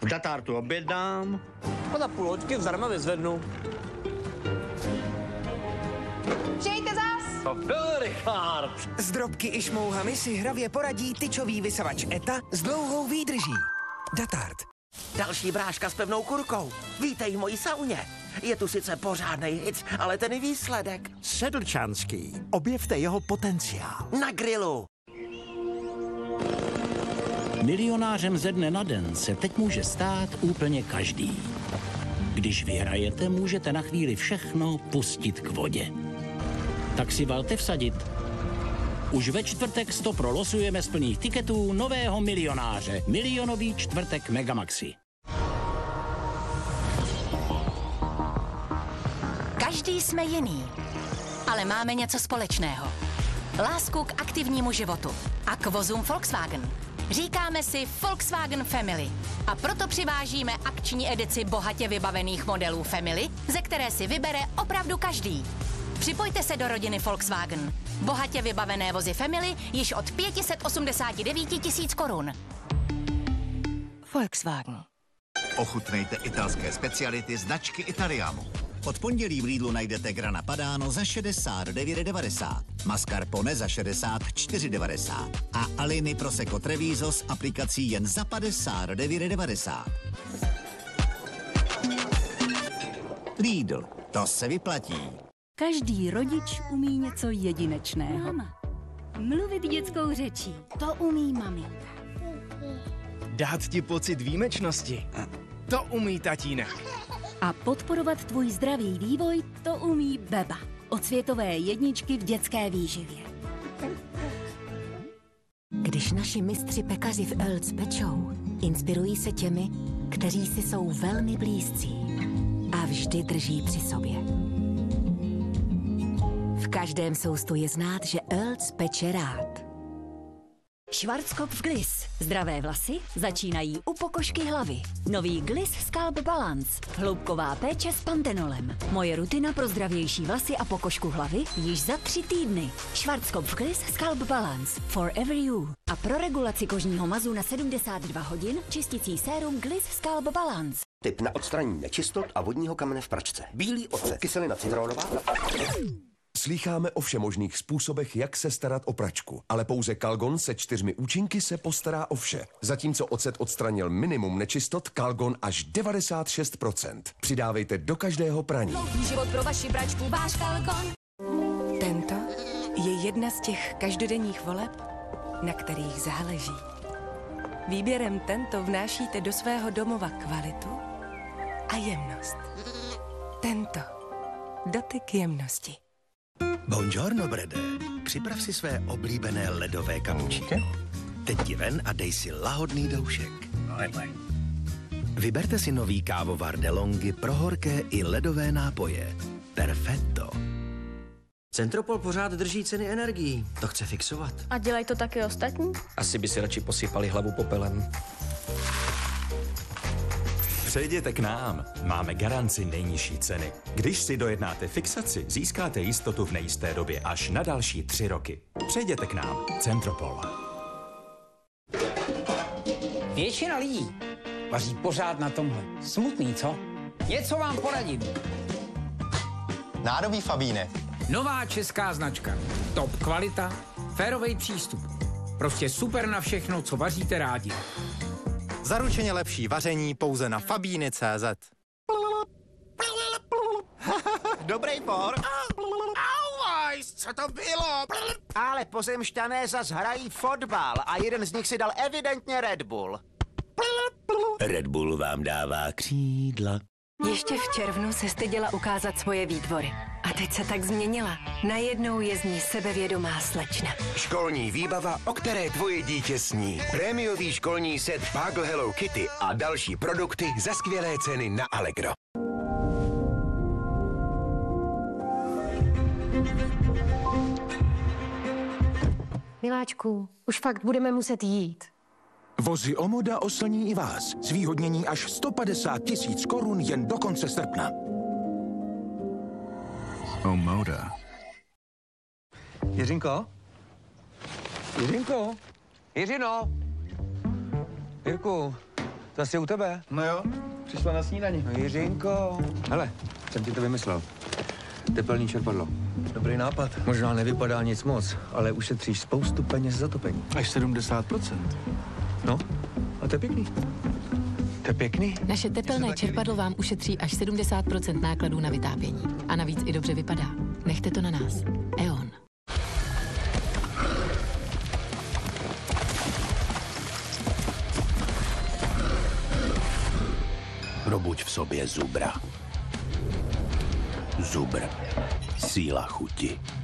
V Datartu objednám. A za půl hoďky zdarma vyzvednu. Přijďte zas! To byl Richard. S drobky i šmouhami si hravě poradí tyčový vysavač ETA s dlouhou výdrží. Datart. Další bráška s pevnou kurkou. Vítej v mojí sauně. Je tu sice pořádnej hit, ale ten výsledek. Sedlčanský. Objevte jeho potenciál. Na grilu. Milionářem ze dne na den se teď může stát úplně každý. Když vyhrajete, můžete na chvíli všechno pustit k vodě. Tak si valte vsadit. Už ve čtvrtek 100 losujeme z plných tiketů nového milionáře. Milionový čtvrtek Megamaxi. Každý jsme jiný, ale máme něco společného. Lásku k aktivnímu životu a k vozům Volkswagen. Říkáme si Volkswagen Family a proto přivážíme akční edici bohatě vybavených modelů Family, ze které si vybere opravdu každý. Připojte se do rodiny Volkswagen. Bohatě vybavené vozy Family již od 589 000 korun. Volkswagen. Ochutnejte italské speciality značky Italiamo. Od pondělí v Lidlu najdete Grana Padano za 69,90, mascarpone za 64,90 a Alini Prosecco Treviso s aplikací jen za 59,90. Lidl, to se vyplatí. Každý rodič umí něco jedinečného. Mama. Mluvit dětskou řečí. To umí maminka. Dát ti pocit výjimečnosti. To umí tatínek. A podporovat tvůj zdravý vývoj, to umí Beba. Od světové jedničky v dětské výživě. Když naši mistři pekaři v Earls pečou, inspirují se těmi, kteří si jsou velmi blízcí a vždy drží při sobě. V každém soustu je znát, že Earls peče rád. Schwarzkopf Gliss. Zdravé vlasy začínají u pokožky hlavy. Nový Gliss Scalp Balance. Hloubková péče s pantenolem. Moje rutina pro zdravější vlasy a pokožku hlavy již za 3 týdny. Schwarzkopf Gliss Scalp Balance. Forever you. A pro regulaci kožního mazu na 72 hodin čistící sérum Gliss Scalp Balance. Tip na odstranění nečistot a vodního kamene v pračce. Bílý ocet, kyselina citronová. Slýcháme o všemožných způsobech, jak se starat o pračku, ale pouze Calgon se 4 účinky se postará o vše. Zatímco ocet odstranil minimum nečistot, Calgon až 96%. Přidávejte do každého praní. Dlouhý život pro vaši pračku, váš Calgon. Tento je jedna z těch každodenních voleb, na kterých záleží. Výběrem Tento vnášíte do svého domova kvalitu a jemnost. Tento. Dotyk jemnosti. Buongiorno, Brede. Připrav si své oblíbené ledové kapučíno. Teď ti ven a dej si lahodný doušek. Vyberte si nový kávovar DeLonghi pro horké i ledové nápoje. Perfetto. Centropol pořád drží ceny energií. To chce fixovat. A dělají to taky ostatní? Asi by si radši posypali hlavu popelem. Přejděte k nám. Máme garanci nejnižší ceny. Když si dojednáte fixaci, získáte jistotu v nejisté době až na další 3 roky. Přejděte k nám. Centropol. Většina lidí vaří pořád na tomhle. Smutný, co? Něco vám poradím. Nádobí Fabíne. Nová česká značka. Top kvalita, férovej přístup. Prostě super na všechno, co vaříte rádi. Zaručeně lepší vaření pouze na fabíny.cz. Dobrý por. Auwajs, co to bylo? Ale pozemšťané zas hrají fotbal a jeden z nich si dal evidentně Red Bull. Red Bull vám dává křídla. Ještě v červnu se styděla ukázat svoje výtvory. A teď se tak změnila. Najednou je z ní sebevědomá slečna. Školní výbava, o které tvoje dítě sní. Prémiový školní set Pagl Hello Kitty a další produkty za skvělé ceny na Allegro. Miláčku, už fakt budeme muset jít. Vozy Omoda oslní i vás. Zvýhodnění až 150 000 korun jen do konce srpna. Omoda. Jiřinko? Jiřinko? Jiřino? Jirku, Zase u tebe? No jo, přišla na snídani. No Jiřinko. Hele, jsem ti to vymyslel. Tepelný čerpadlo. Dobrý nápad. Možná nevypadá nic moc, ale ušetříš spoustu peněz za topení. Až 70%. No, a to je pěkný. To je pěkný. Naše tepelné čerpadlo vám ušetří až 70% nákladů na vytápění. A navíc i dobře vypadá. Nechte to na nás. E.ON. Probuď v sobě Zubra. Zubr. Síla chuti.